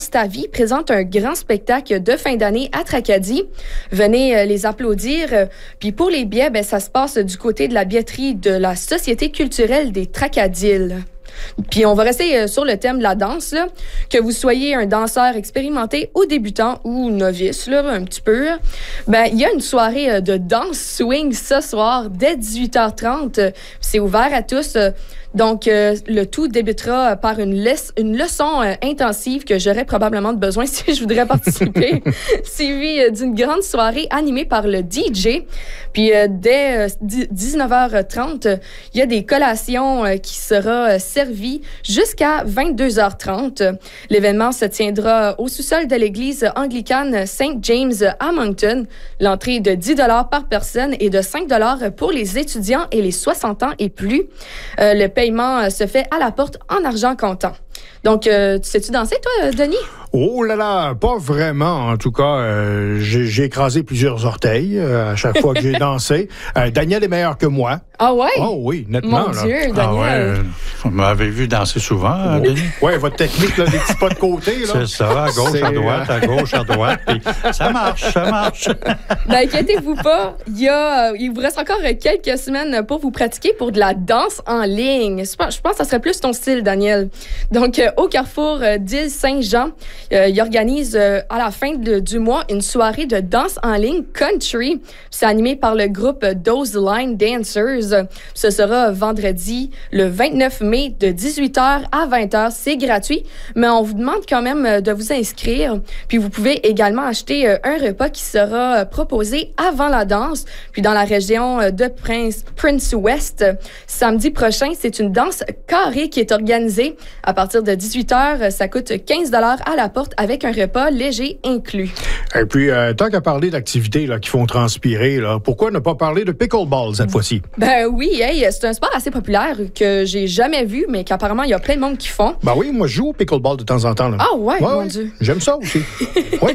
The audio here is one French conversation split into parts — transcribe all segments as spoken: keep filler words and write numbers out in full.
Stavi présente un grand spectacle de fin d'année à Tracadie. Venez euh, les applaudir. Euh, Puis pour les billets, ben, ça se passe du côté de la billetterie de la Société culturelle des Tracadiles. Puis on va rester euh, sur le thème de la danse, là. Que vous soyez un danseur expérimenté ou débutant ou novice, là, un petit peu. Ben, il y a une soirée euh, de danse swing ce soir dès dix-huit heures trente. C'est ouvert à tous. Euh, Donc, euh, le tout débutera par une, laisse, une leçon euh, intensive que j'aurais probablement besoin si je voudrais participer, suivie euh, d'une grande soirée animée par le D J. Puis, euh, dès euh, dix-neuf heures trente, il y a des collations euh, qui seront euh, servies jusqu'à vingt-deux heures trente. L'événement se tiendra au sous-sol de l'église anglicane Saint James à Moncton. L'entrée est de dix dollars par personne et de cinq dollars pour les étudiants et les soixante ans et plus. Euh, le paiement se fait à la porte en argent comptant. Donc, euh, tu sais-tu danser, toi, Denis? Oh là là, pas vraiment. En tout cas, euh, j'ai, j'ai écrasé plusieurs orteils euh, à chaque fois que j'ai dansé. Euh, Daniel est meilleur que moi. Ah ouais? Oh oui, nettement. Mon là. Dieu, Daniel. Ah ouais, vous m'avez vu danser souvent, hein, Denis? Oui, votre technique, là, des petits pas de côté. Là. C'est ça, à gauche, C'est, à droite, à gauche, à droite. Puis ça marche, ça marche. Ben, inquiétez-vous pas, il, y a, il vous reste encore quelques semaines pour vous pratiquer pour de la danse en ligne. Je pense que ça serait plus ton style, Daniel. Donc, euh, au carrefour euh, d'Île-Saint-Jean, euh, il organise euh, à la fin de, du mois une soirée de danse en ligne country. C'est animé par le groupe Those Line Dancers. Ce sera vendredi, le vingt-neuf mai, de dix-huit heures à vingt heures. C'est gratuit, mais on vous demande quand même de vous inscrire. Puis vous pouvez également acheter euh, un repas qui sera euh, proposé avant la danse. Puis dans la région euh, de Prince, Prince West, samedi prochain, c'est une danse carrée qui est organisée. À partir de dix-huit heures, ça coûte quinze dollars à la porte avec un repas léger inclus. Et puis, euh, tant qu'à parler d'activités là, qui font transpirer, là, pourquoi ne pas parler de pickleball cette fois-ci? Ben oui, hey, c'est un sport assez populaire que j'ai jamais vu, mais qu'apparemment, il y a plein de monde qui font. Ben oui, moi, je joue au pickleball de temps en temps. Là. Ah ouais, ouais mon ouais. Dieu. J'aime ça aussi. Oui.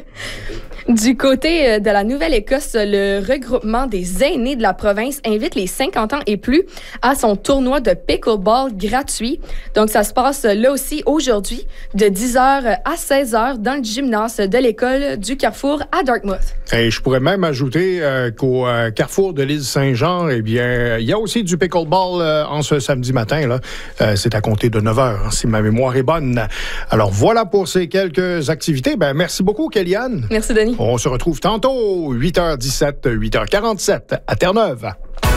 Du côté de la Nouvelle-Écosse, le regroupement des aînés de la province invite les cinquante ans et plus à son tournoi de pickleball gratuit. Donc, ça se passe là aussi aujourd'hui, de dix heures à seize heures dans le gymnase de l'école du Carrefour à Dartmouth. Et je pourrais même ajouter euh, qu'au euh, Carrefour de l'île Saint-Jean, eh bien, il y a aussi du pickleball euh, en ce samedi matin. Là. Euh, c'est à compter de neuf heures, si ma mémoire est bonne. Alors, voilà pour ces quelques activités. Ben, merci beaucoup, Kéliane. Merci, Denis. On se retrouve tantôt, huit heures dix-sept, huit heures quarante-sept, à Terre-Neuve.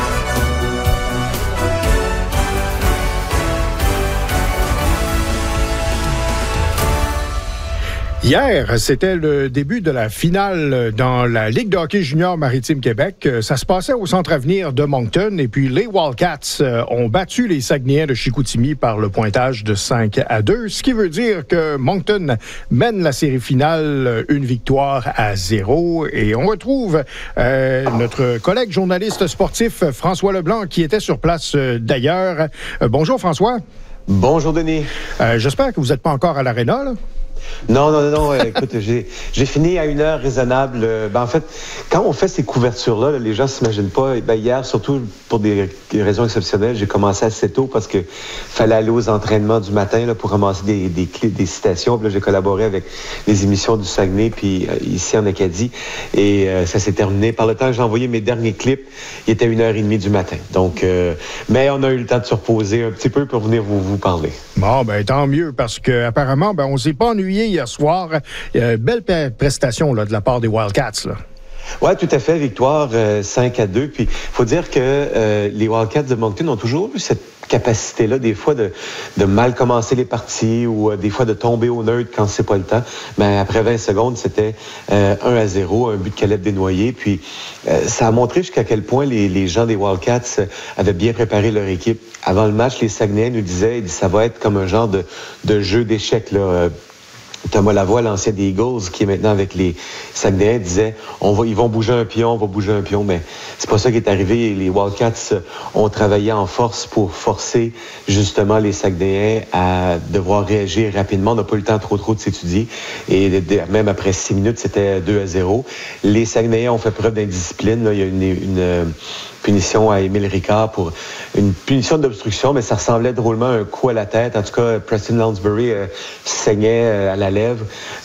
Hier, c'était le début de la finale dans la Ligue de hockey junior Maritime Québec. Ça se passait au Centre Avenir de Moncton et puis les Wildcats ont battu les Saguenayens de Chicoutimi par le pointage de cinq à deux, ce qui veut dire que Moncton mène la série finale une victoire à zéro. Et on retrouve euh, notre collègue journaliste sportif François Leblanc qui était sur place euh, d'ailleurs. Euh, bonjour François. Bonjour Denis. Euh, j'espère que vous n'êtes pas encore à l'aréna, là. Non, non, non, non. Écoute, j'ai, j'ai fini à une heure raisonnable. Ben, en fait, quand on fait ces couvertures-là, là, les gens ne s'imaginent pas. Ben, hier, surtout pour des raisons exceptionnelles, j'ai commencé assez tôt parce que fallait aller aux entraînements du matin là, pour ramasser des, des, des, des citations. Puis là, j'ai collaboré avec les émissions du Saguenay, puis euh, ici en Acadie. Et euh, ça s'est terminé. Par le temps que j'ai envoyé mes derniers clips, il était une heure et demie du matin. Donc, euh, mais on a eu le temps de se reposer un petit peu pour venir vous, vous parler. Bon, ben tant mieux, parce qu'apparemment, ben, on ne s'est pas ennuyé hier soir. Euh, belle prestation là, de la part des Wildcats. Là. Oui, tout à fait. Victoire euh, cinq à deux. Puis, il faut dire que euh, les Wildcats de Moncton ont toujours eu cette capacité-là, des fois, de, de mal commencer les parties ou euh, des fois de tomber au neutre quand c'est pas le temps. Mais après vingt secondes, c'était euh, un à zéro, un but de Caleb Desnoyers. Puis, euh, ça a montré jusqu'à quel point les, les gens des Wildcats avaient bien préparé leur équipe. Avant le match, les Saguenayens nous disaient, ça va être comme un genre de, de jeu d'échecs, là. Euh, Thomas Lavoie, l'ancien des Eagles, qui est maintenant avec les Saguenayens, disait on va, ils vont bouger un pion, on va bouger un pion. Mais c'est pas ça qui est arrivé. Les Wildcats ont travaillé en force pour forcer justement les Saguenayens à devoir réagir rapidement. On n'a pas eu le temps trop trop de s'étudier. Et de, de, même après six minutes, c'était deux à zéro. Les Saguenayens ont fait preuve d'indiscipline. Là. Il y a une, une punition à Émile Ricard pour une punition d'obstruction, mais ça ressemblait drôlement à un coup à la tête. En tout cas, Preston Lounsbury euh, saignait euh, à la lèvre.